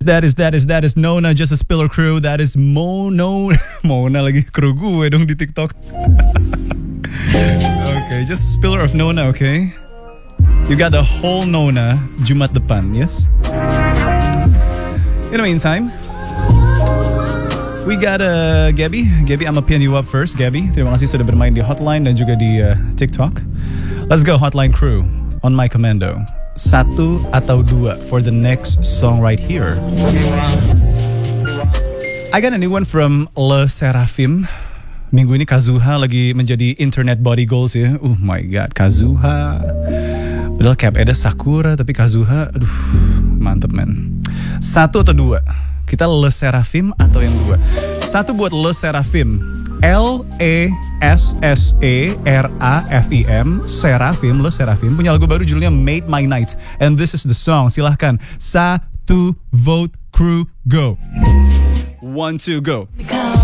That is Nona, just a spiller crew. That is Mona lagi kru gue dong di TikTok. Okay, just a spiller of Nona, okay? You got the whole Nona Jumat depan, yes? In the meantime, we got Gabby. Gabby, I'm gonna pin you up first, Gabby. Terima kasih sudah bermain di hotline dan juga di TikTok. Let's go, hotline crew. On my commando. 1 atau 2 for the next song right here. I got a new one from Le Sserafim. Minggu ini Kazuha lagi menjadi internet body goals ya. Oh my god, Kazuha. Padahal Cap Eda Sakura, tapi Kazuha, aduh, mantep men. 1 atau 2? Kita Le Sserafim atau yang 2? 1 buat Le Sserafim. L-E-S-S-E-R-A-F-I-M, Sserafim, Le Sserafim punya lagu baru judulnya Made My Night, and this is the song. Silahkan, 1 vote crew go. 1, 2 go.